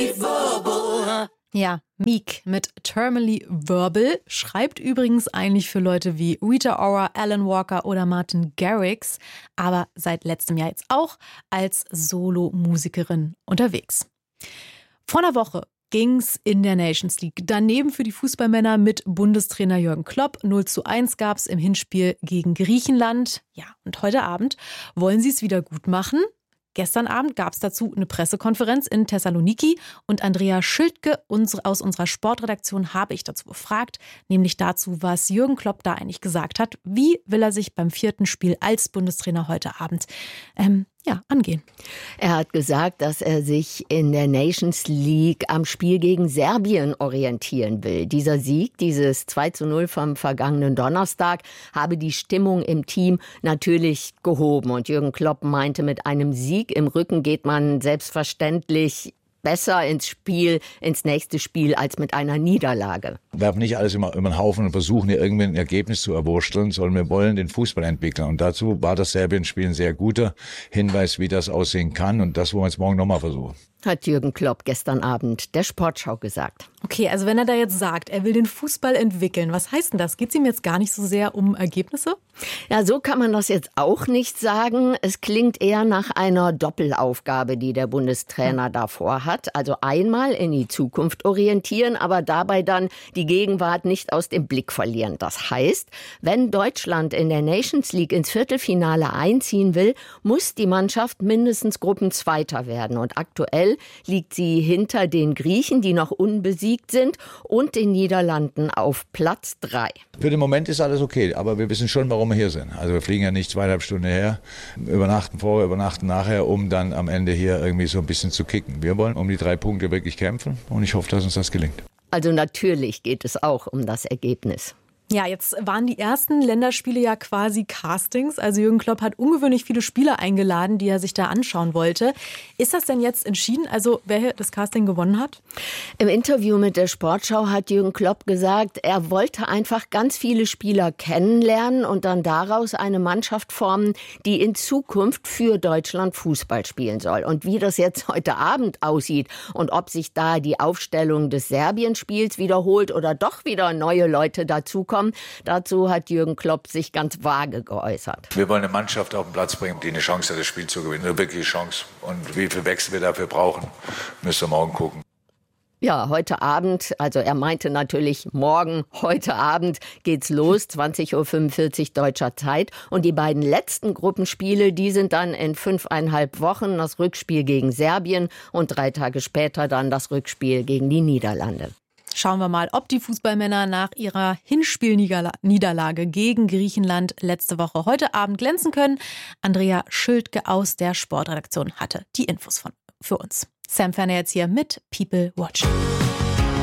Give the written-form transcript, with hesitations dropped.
Ja, Meek mit Terminally Verbal schreibt übrigens eigentlich für Leute wie Rita Ora, Alan Walker oder Martin Garrix, aber seit letztem Jahr jetzt auch als Solo-Musikerin unterwegs. Vor einer Woche ging's in der Nations League daneben für die Fußballmänner mit Bundestrainer Jürgen Klopp. 0:1 gab's im Hinspiel gegen Griechenland. Ja, und heute Abend wollen sie es wieder gut machen. Gestern Abend gab es dazu eine Pressekonferenz in Thessaloniki und Andrea Schildke aus unserer Sportredaktion habe ich dazu befragt, nämlich dazu, was Jürgen Klopp da eigentlich gesagt hat. Wie will er sich beim 4. Spiel als Bundestrainer heute Abend angehen? Er hat gesagt, dass er sich in der Nations League am Spiel gegen Serbien orientieren will. Dieser Sieg, dieses 2:0 vom vergangenen Donnerstag, habe die Stimmung im Team natürlich gehoben. Und Jürgen Klopp meinte, mit einem Sieg im Rücken geht man selbstverständlich besser ins nächste Spiel als mit einer Niederlage. Wir werfen nicht alles immer über den Haufen und versuchen hier irgendwie ein Ergebnis zu erwursteln, sondern wir wollen den Fußball entwickeln. Und dazu war das Serbien-Spiel ein sehr guter Hinweis, wie das aussehen kann. Und das wollen wir jetzt morgen nochmal versuchen. Hat Jürgen Klopp gestern Abend der Sportschau gesagt. Okay, also wenn er da jetzt sagt, er will den Fußball entwickeln, was heißt denn das? Geht es ihm jetzt gar nicht so sehr um Ergebnisse? Ja, so kann man das jetzt auch nicht sagen. Es klingt eher nach einer Doppelaufgabe, die der Bundestrainer davor hat. Also einmal in die Zukunft orientieren, aber dabei dann die Gegenwart nicht aus dem Blick verlieren. Das heißt, wenn Deutschland in der Nations League ins Viertelfinale einziehen will, muss die Mannschaft mindestens Gruppenzweiter werden. Und aktuell liegt sie hinter den Griechen, die noch unbesiegt sind, und den Niederlanden auf Platz 3. Für den Moment ist alles okay, aber wir wissen schon, warum wir hier sind. Also wir fliegen ja nicht 2,5 Stunden her, übernachten vorher, übernachten nachher, um dann am Ende hier irgendwie so ein bisschen zu kicken. Wir wollen um die 3 Punkte wirklich kämpfen und ich hoffe, dass uns das gelingt. Also natürlich geht es auch um das Ergebnis. Ja, jetzt waren die ersten Länderspiele ja quasi Castings. Also Jürgen Klopp hat ungewöhnlich viele Spieler eingeladen, die er sich da anschauen wollte. Ist das denn jetzt entschieden, also wer das Casting gewonnen hat? Im Interview mit der Sportschau hat Jürgen Klopp gesagt, er wollte einfach ganz viele Spieler kennenlernen und dann daraus eine Mannschaft formen, die in Zukunft für Deutschland Fußball spielen soll. Und wie das jetzt heute Abend aussieht und ob sich da die Aufstellung des Serbien-Spiels wiederholt oder doch wieder neue Leute dazukommen, dazu hat Jürgen Klopp sich ganz vage geäußert. Wir wollen eine Mannschaft auf den Platz bringen, die eine Chance hat, das Spiel zu gewinnen. Eine wirkliche Chance. Und wie viel Wechsel wir dafür brauchen, müssen wir morgen gucken. Ja, heute Abend, also er meinte natürlich morgen, heute Abend geht's los, 20:45 Uhr deutscher Zeit. Und die beiden letzten Gruppenspiele, die sind dann in 5,5 Wochen, das Rückspiel gegen Serbien und 3 Tage später dann das Rückspiel gegen die Niederlande. Schauen wir mal, ob die Fußballmänner nach ihrer Hinspielniederlage gegen Griechenland letzte Woche heute Abend glänzen können. Andrea Schildke aus der Sportredaktion hatte die Infos für uns. Sam Ferner jetzt hier mit People Watching.